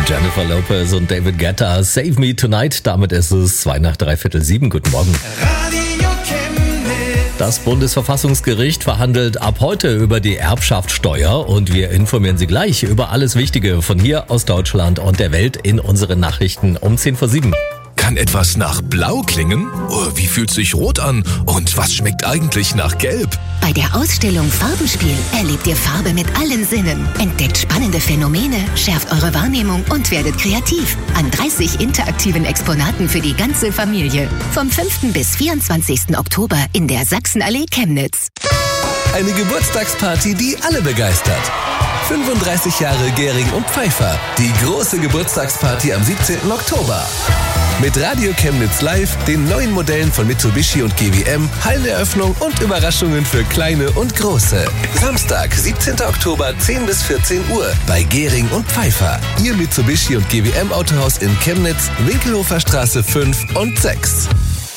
Jennifer Lopez und David Guetta, Save Me Tonight. Damit ist es 6:03. Guten Morgen. Radio Chemnitz. Das Bundesverfassungsgericht verhandelt ab heute über die Erbschaftssteuer und wir informieren Sie gleich über alles Wichtige von hier aus Deutschland und der Welt in unseren Nachrichten um 6:50. Kann etwas nach Blau klingen? Oh, wie fühlt sich Rot an? Und was schmeckt eigentlich nach Gelb? Bei der Ausstellung Farbenspiel erlebt ihr Farbe mit allen Sinnen. Entdeckt spannende Phänomene, schärft eure Wahrnehmung und werdet kreativ. An 30 interaktiven Exponaten für die ganze Familie. Vom 5. bis 24. Oktober in der Sachsenallee Chemnitz. Eine Geburtstagsparty, die alle begeistert. 35 Jahre Gehring und Pfeiffer. Die große Geburtstagsparty am 17. Oktober. Mit Radio Chemnitz Live, den neuen Modellen von Mitsubishi und GWM, Halleneröffnung und Überraschungen für Kleine und Große. Samstag, 17. Oktober, 10 bis 14 Uhr bei Gehring und Pfeiffer. Ihr Mitsubishi und GWM Autohaus in Chemnitz, Winkelhofer Straße 5 und 6.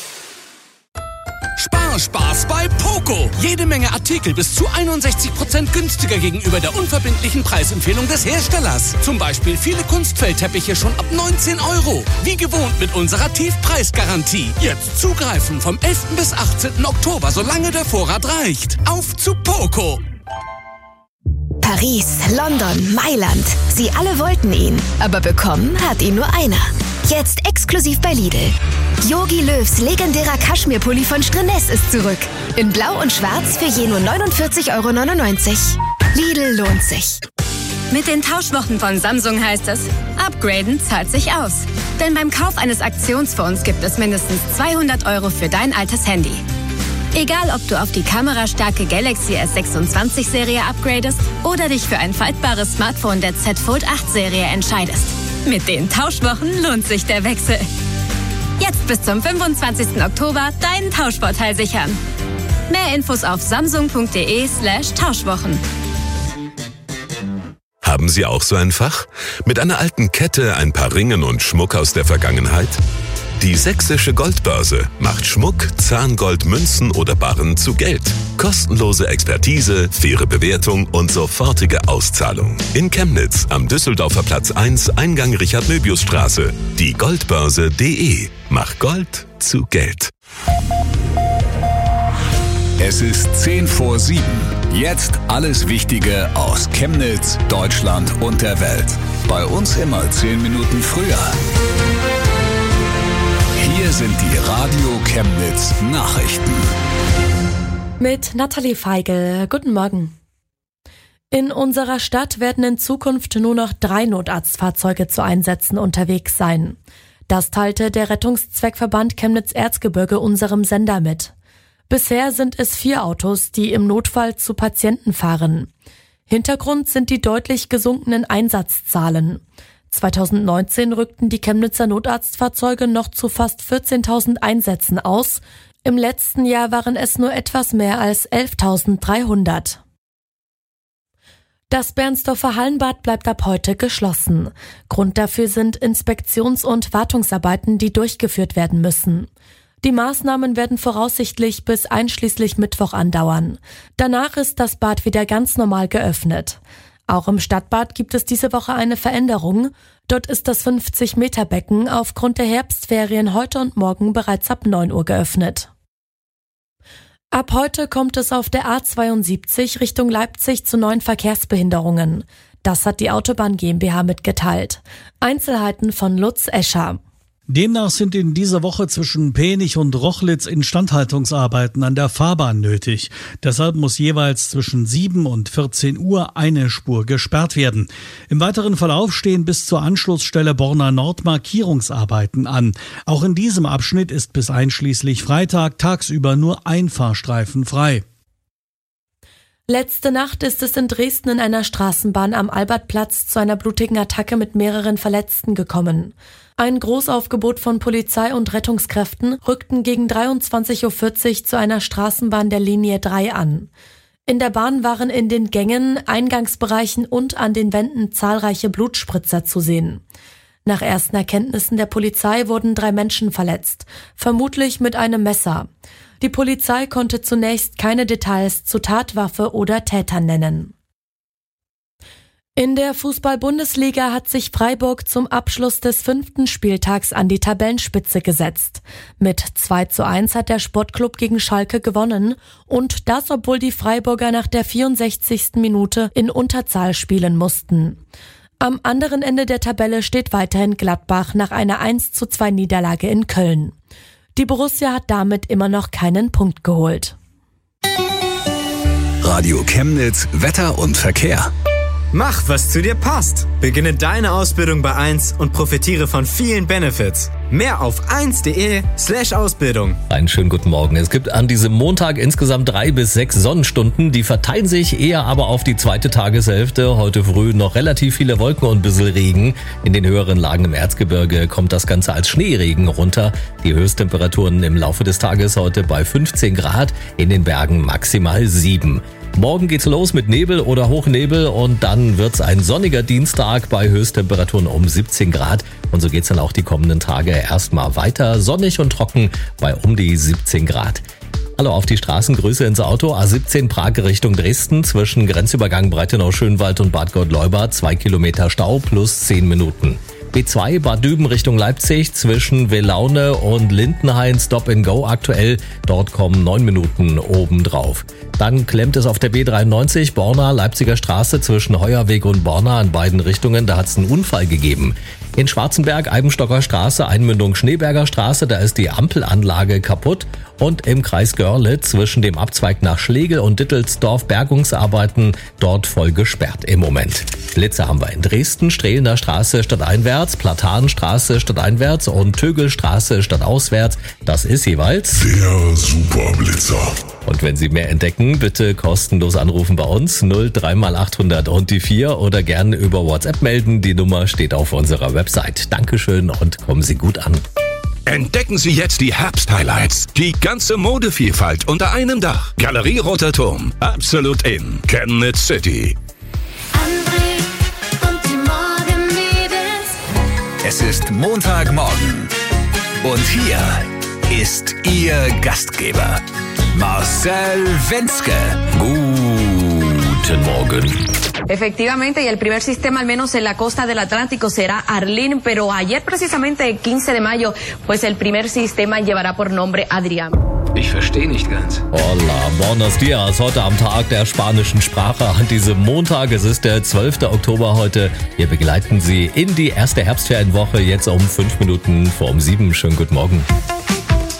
Spaß bei Poco. Jede Menge Artikel bis zu 61% günstiger gegenüber der unverbindlichen Preisempfehlung des Herstellers. Zum Beispiel viele Kunstfeldteppiche schon ab 19 €. Wie gewohnt mit unserer Tiefpreisgarantie. Jetzt zugreifen vom 11. bis 18. Oktober, solange der Vorrat reicht. Auf zu Poco. Paris, London, Mailand. Sie alle wollten ihn, aber bekommen hat ihn nur einer. Jetzt exklusiv bei Lidl. Jogi Löws legendärer Kaschmirpulli von Strenes ist zurück. In Blau und Schwarz für je nur 49,99 €. Lidl lohnt sich. Mit den Tauschwochen von Samsung heißt es, upgraden zahlt sich aus. Denn beim Kauf eines Aktionsphones gibt es mindestens 200 € für dein altes Handy. Egal, ob du auf die kamerastarke Galaxy S26-Serie upgradest oder dich für ein faltbares Smartphone der Z Fold 8-Serie entscheidest. Mit den Tauschwochen lohnt sich der Wechsel. Jetzt bis zum 25. Oktober deinen Tauschvorteil sichern. Mehr Infos auf samsung.de/Tauschwochen. Haben Sie auch so ein Fach? Mit einer alten Kette, ein paar Ringen und Schmuck aus der Vergangenheit? Die Sächsische Goldbörse macht Schmuck, Zahngold, Münzen oder Barren zu Geld. Kostenlose Expertise, faire Bewertung und sofortige Auszahlung. In Chemnitz am Düsseldorfer Platz 1, Eingang Richard-Möbius-Straße. Die Goldbörse.de. Mach Gold zu Geld. Es ist 6:10. Jetzt alles Wichtige aus Chemnitz, Deutschland und der Welt. Bei uns immer 10 Minuten früher. Hier sind die Radio Chemnitz Nachrichten. Mit Nathalie Feigl. Guten Morgen. In unserer Stadt werden in Zukunft nur noch 3 Notarztfahrzeuge zu Einsätzen unterwegs sein. Das teilte der Rettungszweckverband Chemnitz-Erzgebirge unserem Sender mit. Bisher sind es 4 Autos, die im Notfall zu Patienten fahren. Hintergrund sind die deutlich gesunkenen Einsatzzahlen. 2019 rückten die Chemnitzer Notarztfahrzeuge noch zu fast 14.000 Einsätzen aus. Im letzten Jahr waren es nur etwas mehr als 11.300. Das Bernsdorfer Hallenbad bleibt ab heute geschlossen. Grund dafür sind Inspektions- und Wartungsarbeiten, die durchgeführt werden müssen. Die Maßnahmen werden voraussichtlich bis einschließlich Mittwoch andauern. Danach ist das Bad wieder ganz normal geöffnet. Auch im Stadtbad gibt es diese Woche eine Veränderung. Dort ist das 50-Meter-Becken aufgrund der Herbstferien heute und morgen bereits ab 9 Uhr geöffnet. Ab heute kommt es auf der A72 Richtung Leipzig zu neuen Verkehrsbehinderungen. Das hat die Autobahn GmbH mitgeteilt. Einzelheiten von Lutz Escher. Demnach sind in dieser Woche zwischen Penich und Rochlitz Instandhaltungsarbeiten an der Fahrbahn nötig. Deshalb muss jeweils zwischen 7 und 14 Uhr eine Spur gesperrt werden. Im weiteren Verlauf stehen bis zur Anschlussstelle Borna Nord Markierungsarbeiten an. Auch in diesem Abschnitt ist bis einschließlich Freitag tagsüber nur ein Fahrstreifen frei. Letzte Nacht ist es in Dresden in einer Straßenbahn am Albertplatz zu einer blutigen Attacke mit mehreren Verletzten gekommen. Ein Großaufgebot von Polizei und Rettungskräften rückten gegen 23:40 Uhr zu einer Straßenbahn der Linie 3 an. In der Bahn waren in den Gängen, Eingangsbereichen und an den Wänden zahlreiche Blutspritzer zu sehen. Nach ersten Erkenntnissen der Polizei wurden 3 Menschen verletzt, vermutlich mit einem Messer. Die Polizei konnte zunächst keine Details zu Tatwaffe oder Tätern nennen. In der Fußball-Bundesliga hat sich Freiburg zum Abschluss des 5. Spieltags an die Tabellenspitze gesetzt. Mit 2:1 hat der Sportclub gegen Schalke gewonnen und das, obwohl die Freiburger nach der 64. Minute in Unterzahl spielen mussten. Am anderen Ende der Tabelle steht weiterhin Gladbach nach einer 1:2 Niederlage in Köln. Die Borussia hat damit immer noch keinen Punkt geholt. Radio Chemnitz, Wetter und Verkehr. Mach, was zu dir passt. Beginne deine Ausbildung bei 1 und profitiere von vielen Benefits. Mehr auf 1.de/Ausbildung. Einen schönen guten Morgen. Es gibt an diesem Montag insgesamt 3 bis 6 Sonnenstunden. Die verteilen sich eher aber auf die zweite Tageshälfte. Heute früh noch relativ viele Wolken und ein bisschen Regen. In den höheren Lagen im Erzgebirge kommt das Ganze als Schneeregen runter. Die Höchsttemperaturen im Laufe des Tages heute bei 15 Grad, in den Bergen maximal 7. Morgen geht's los mit Nebel oder Hochnebel und dann wird's ein sonniger Dienstag bei Höchsttemperaturen um 17 Grad. Und so geht's dann auch die kommenden Tage erstmal weiter. Sonnig und trocken bei um die 17 Grad. Hallo auf die Straßen, Grüße ins Auto. A17 Prag Richtung Dresden zwischen Grenzübergang Breitenau-Schönwald und Bad Gott-Leuba 2 Kilometer Stau plus 10 Minuten. B2 Bad Düben Richtung Leipzig zwischen Welaune und Lindenhain Stop and Go aktuell. Dort kommen 9 Minuten obendrauf. Dann klemmt es auf der B93 Borna Leipziger Straße zwischen Heuerweg und Borna in beiden Richtungen. Da hat es einen Unfall gegeben. In Schwarzenberg Eibenstocker Straße, Einmündung Schneeberger Straße, da ist die Ampelanlage kaputt. Und im Kreis Görlitz zwischen dem Abzweig nach Schlegel und Dittelsdorf Bergungsarbeiten dort voll gesperrt im Moment. Blitze haben wir in Dresden, Strehlener Straße stadteinwärts, Platanenstraße stadteinwärts und Tögelstraße stadtauswärts. Das ist jeweils der Superblitzer. Und wenn Sie mehr entdecken, bitte kostenlos anrufen bei uns 03x800 und die 4 oder gerne über WhatsApp melden. Die Nummer steht auf unserer Website. Dankeschön und kommen Sie gut an. Entdecken Sie jetzt die Herbst-Highlights. Die ganze Modevielfalt unter einem Dach. Galerie Roter Turm. Absolut in Chemnitz City. André und die Morgenmädels. Es ist Montagmorgen. Und hier ist Ihr Gastgeber, Marcel Wentzke. Guten Morgen. Efectivamente, y el primer sistema, al menos en la costa del Atlántico, será Arlene, pero ayer precisamente, 15 de mayo, pues el primer sistema llevará por nombre Adrián. Ich verstehe nicht ganz. Hola, buenos dias. Heute am Tag der spanischen Sprache an diesem Montag. Es ist der 12. Oktober heute. Wir begleiten Sie in die erste Herbstferienwoche jetzt um 5 Minuten vor um 7. Schönen guten Morgen.